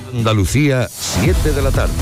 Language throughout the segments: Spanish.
Andalucía, 7 de la tarde.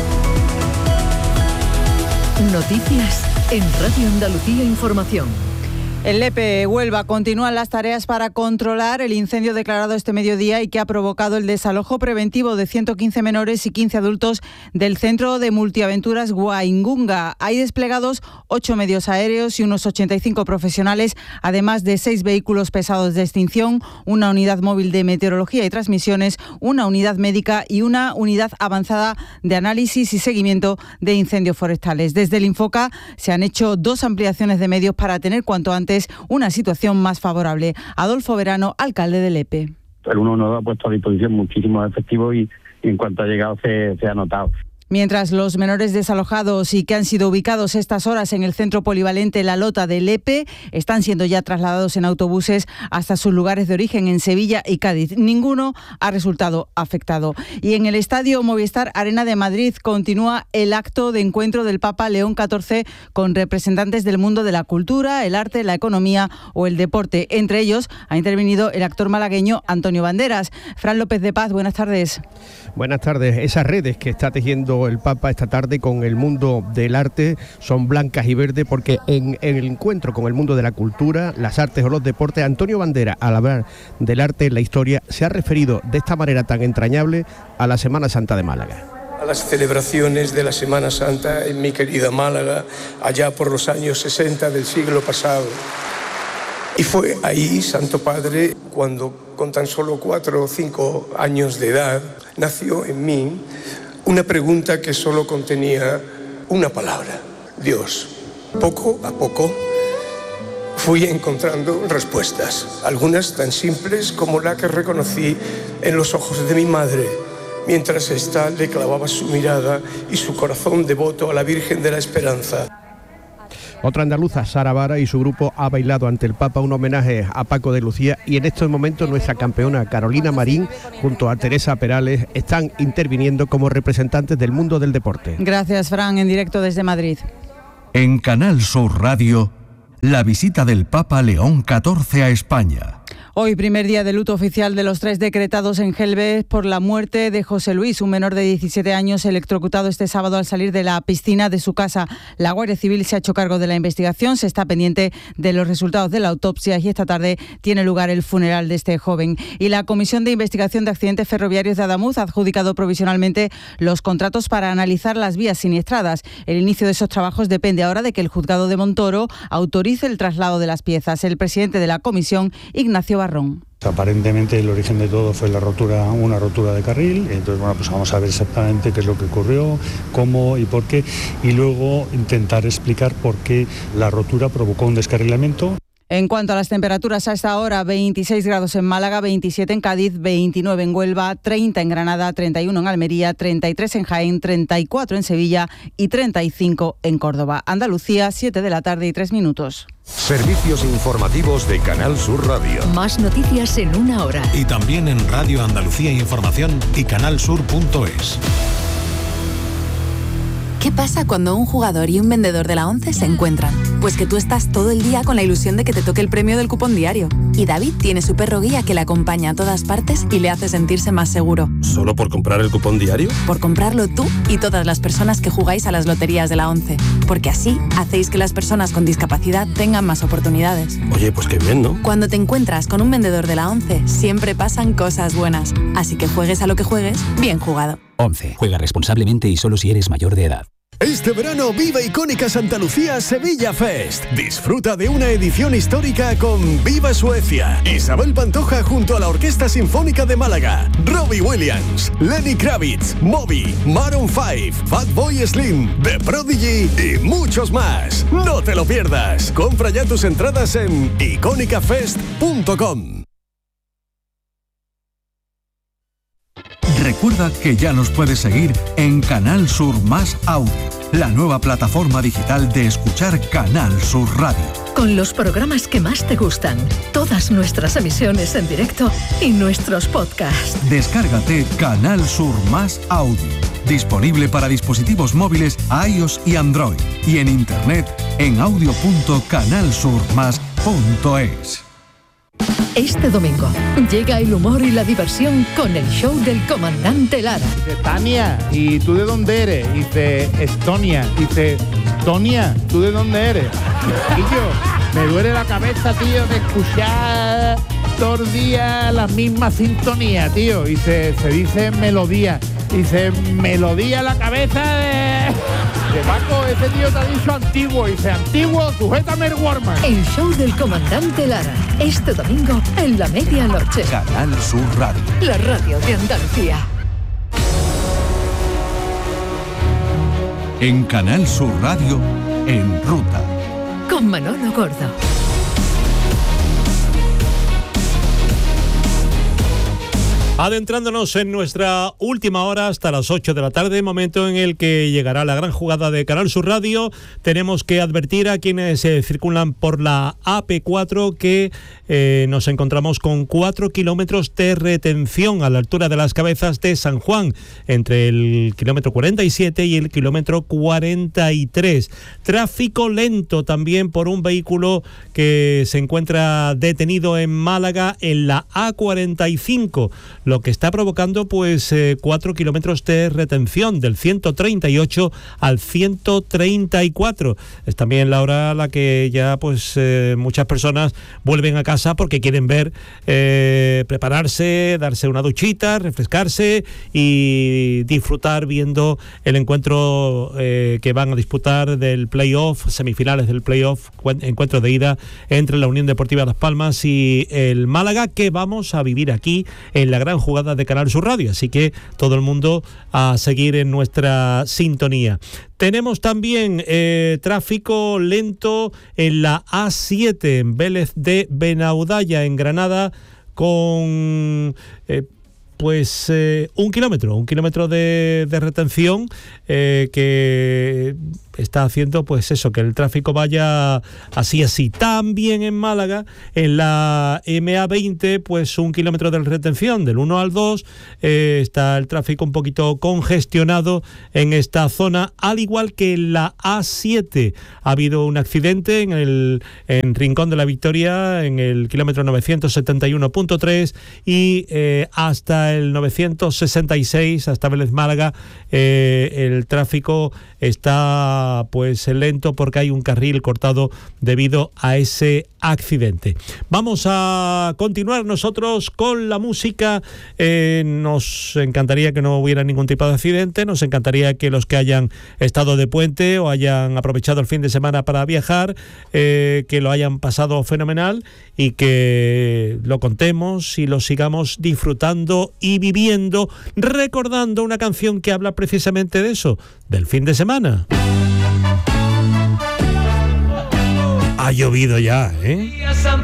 Noticias en Radio Andalucía Información. En Lepe, Huelva, continúan las tareas para controlar el incendio declarado este mediodía y que ha provocado el desalojo preventivo de 115 menores y 15 adultos del centro de multiaventuras Guaingunga. Hay desplegados 8 medios aéreos y unos 85 profesionales, además de 6 vehículos pesados de extinción, una unidad móvil de meteorología y transmisiones, una unidad médica y una unidad avanzada de análisis y seguimiento de incendios forestales. Desde el Infoca se han hecho 2 ampliaciones de medios para tener cuanto antes una situación más favorable. Adolfo Verano, alcalde de Lepe. El 112 ha puesto a disposición muchísimos efectivos y en cuanto ha llegado se ha notado. Mientras los menores desalojados y que han sido ubicados estas horas en el centro polivalente La Lota de Lepe están siendo ya trasladados en autobuses hasta sus lugares de origen en Sevilla y Cádiz. Ninguno ha resultado afectado. Y en el estadio Movistar Arena de Madrid continúa el acto de encuentro del Papa León XIV con representantes del mundo de la cultura, el arte, la economía o el deporte. Entre ellos ha intervenido el actor malagueño Antonio Banderas. Fran López de Paz, buenas tardes. Buenas tardes. Esas redes que está tejiendo el Papa esta tarde con el mundo del arte son blancas y verdes, porque en el encuentro con el mundo de la cultura, las artes o los deportes, Antonio Banderas, al hablar del arte en la historia, se ha referido de esta manera tan entrañable a la Semana Santa de Málaga. A las celebraciones de la Semana Santa en mi querida Málaga, allá por los años 60 del siglo pasado. Y fue ahí, Santo Padre, cuando con tan solo 4 o 5 años de edad, nació en mí una pregunta que solo contenía una palabra: Dios. Poco a poco fui encontrando respuestas, algunas tan simples como la que reconocí en los ojos de mi madre, mientras ésta le clavaba su mirada y su corazón devoto a la Virgen de la Esperanza. Otra andaluza, Sara Vara, y su grupo ha bailado ante el Papa un homenaje a Paco de Lucía, y en estos momentos nuestra campeona Carolina Marín junto a Teresa Perales están interviniendo como representantes del mundo del deporte. Gracias, Fran, en directo desde Madrid. En Canal Sur Radio, la visita del Papa León XIV a España. Hoy, primer día de luto oficial de los 3 decretados en Gelbez por la muerte de José Luis, un menor de 17 años electrocutado este sábado al salir de la piscina de su casa. La Guardia Civil se ha hecho cargo de la investigación, se está pendiente de los resultados de la autopsia y esta tarde tiene lugar el funeral de este joven. Y la Comisión de Investigación de Accidentes Ferroviarios de Adamuz ha adjudicado provisionalmente los contratos para analizar las vías siniestradas. El inicio de esos trabajos depende ahora de que el juzgado de Montoro autorice el traslado de las piezas. El presidente de la comisión, Ignacio Barrón. Aparentemente el origen de todo fue una rotura de carril. Entonces, bueno, pues vamos a ver exactamente qué es lo que ocurrió, cómo y por qué, y luego intentar explicar por qué la rotura provocó un descarrilamiento. En cuanto a las temperaturas, a esta hora 26 grados en Málaga, 27 en Cádiz, 29 en Huelva, 30 en Granada, 31 en Almería, 33 en Jaén, 34 en Sevilla y 35 en Córdoba. Andalucía, 7 de la tarde y 3 minutos. Servicios informativos de Canal Sur Radio. Más noticias en 1 hora. Y también en Radio Andalucía Información y canalsur.es. ¿Qué pasa cuando un jugador y un vendedor de la ONCE se encuentran? Pues que tú estás todo el día con la ilusión de que te toque el premio del cupón diario. Y David tiene su perro guía que le acompaña a todas partes y le hace sentirse más seguro. ¿Solo por comprar el cupón diario? Por comprarlo tú y todas las personas que jugáis a las loterías de la ONCE. Porque así hacéis que las personas con discapacidad tengan más oportunidades. Oye, pues qué bien, ¿no? Cuando te encuentras con un vendedor de la ONCE, siempre pasan cosas buenas. Así que juegues a lo que juegues, bien jugado. ONCE. Juega responsablemente y solo si eres mayor de edad. Este verano viva Icónica Santa Lucía Sevilla Fest. Disfruta de una edición histórica con Viva Suecia, Isabel Pantoja junto a la Orquesta Sinfónica de Málaga, Robbie Williams, Lenny Kravitz, Moby, Maroon 5, Fatboy Slim, The Prodigy y muchos más. No te lo pierdas. Compra ya tus entradas en iconicafest.com. Recuerda que ya nos puedes seguir en Canal Sur Más Audio, la nueva plataforma digital de escuchar Canal Sur Radio. Con los programas que más te gustan, todas nuestras emisiones en directo y nuestros podcasts. Descárgate Canal Sur Más Audio, disponible para dispositivos móviles iOS y Android, y en internet en audio.canalsurmas.es. Este domingo llega el humor y la diversión con el show del comandante Lara. Dice, Tania, ¿y tú de dónde eres? Dice, Estonia. Dice, Tonia, ¿tú de dónde eres? Y yo, me duele la cabeza, tío, de escuchar todo el día la misma sintonía, tío. Y se dice melodía. Dice, melodía en la cabeza de Paco, ese tío te ha dicho antiguo. Dice, antiguo, sujétame el Warman. El show del comandante Lara. Este domingo en la medianoche. Canal Sur Radio. La radio de Andalucía. En Canal Sur Radio, En Ruta. Con Manolo Gordo. Adentrándonos en nuestra última hora hasta las 8 de la tarde, momento en el que llegará la gran jugada de Canal Sur Radio. Tenemos que advertir a quienes circulan por la AP4 que nos encontramos con 4 kilómetros de retención a la altura de las Cabezas de San Juan, entre el kilómetro 47 y el kilómetro 43. Tráfico lento también por un vehículo que se encuentra detenido en Málaga en la A45, lo que está provocando pues 4 kilómetros de retención del 138 al 134. Es también la hora a la que ya pues muchas personas vuelven a casa porque quieren ver, prepararse, darse una duchita, refrescarse y disfrutar viendo el encuentro que van a disputar del playoff, semifinales del playoff, encuentro de ida entre la Unión Deportiva Las Palmas y el Málaga, que vamos a vivir aquí en la gran jugada de Canal Sur Radio, así que todo el mundo a seguir en nuestra sintonía. Tenemos también tráfico lento en la A7 en Vélez de Benaudalla, en Granada, con un kilómetro de retención que está haciendo pues eso, que el tráfico vaya así. También en Málaga, en la MA20, pues 1 kilómetro de retención del 1 al 2, está el tráfico un poquito congestionado en esta zona, al igual que en la A7. Ha habido un accidente en Rincón de la Victoria, en el kilómetro 971.3 y hasta el 966, hasta Vélez Málaga, el tráfico está pues lento porque hay un carril cortado debido a ese accidente. Vamos a continuar nosotros con la música. Nos encantaría que no hubiera ningún tipo de accidente, nos encantaría que los que hayan estado de puente o hayan aprovechado el fin de semana para viajar, que lo hayan pasado fenomenal y que lo contemos y lo sigamos disfrutando y viviendo, recordando una canción que habla precisamente de eso, del fin de semana. Ha llovido ya, ¿eh?